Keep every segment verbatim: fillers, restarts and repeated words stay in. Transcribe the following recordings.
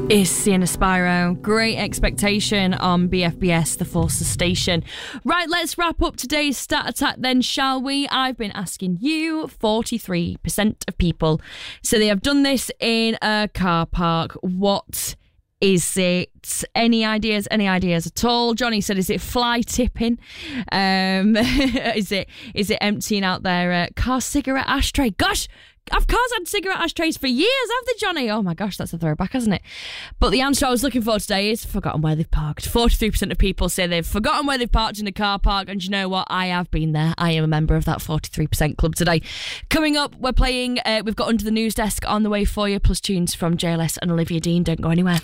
Is Sienna Spyro. Great Expectation on B F B S, the Forces Station. Right, let's wrap up today's Stat Attack then, shall we? I've been asking you, forty-three percent of people. So they have done this in a car park. What is it? Any ideas? Any ideas at all? Johnny said, is it fly tipping? Um, is it is it emptying out their uh, car cigarette ashtray? Gosh, have cars had cigarette ashtrays for years, have they, Johnny? Oh my gosh, that's a throwback, hasn't it? But the answer I was looking for today is forgotten where they've parked. forty-three percent of people say they've forgotten where they've parked in a car park, and you know what? I have been there. I am a member of that forty-three percent club today. Coming up, we're playing, uh, we've got Under the News Desk on the way for you, plus tunes from J L S and Olivia Dean. Don't go anywhere.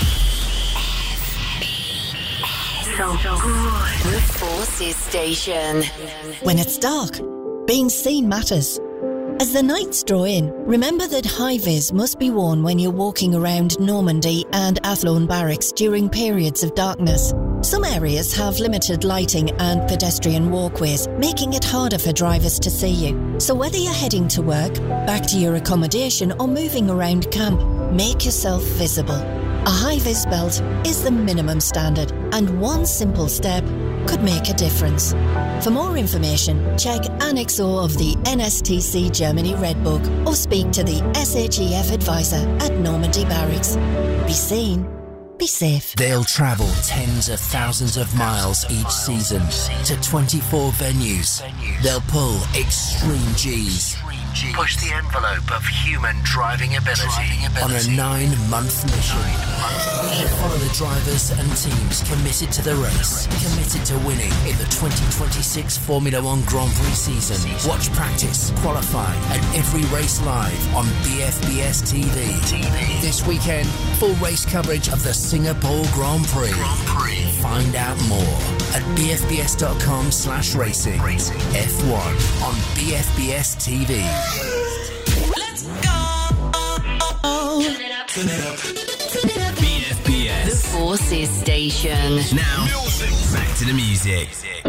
So good. The Forces Station. When it's dark, being seen matters. As the nights draw in, remember that high-vis must be worn when you're walking around Normandy and Athlone Barracks during periods of darkness. Some areas have limited lighting and pedestrian walkways, making it harder for drivers to see you. So whether you're heading to work, back to your accommodation or moving around camp, make yourself visible. A high-vis belt is the minimum standard, and one simple step could make a difference. For more information, check Annex O of the N S T C Germany Red Book or speak to the S H E F advisor at Normandy Barracks. Be seen, be safe. They'll travel tens of thousands of miles each season to twenty-four venues. They'll pull extreme G's. Push the envelope of human driving ability, driving ability. on a nine-month mission. Nine-month. Follow the drivers and teams committed to the race, committed to winning in the twenty twenty-six Formula One Grand Prix season. Watch practice, qualify, and every race live on B F B S T V. This weekend, full race coverage of the Singapore Grand Prix. Grand Prix. Find out more at bfbs.com slash racing. Racing. F one on B F B S T V. Let's go. Turn it up. Turn it up. B F B S. The Forces Station. Now, music. Back to the music.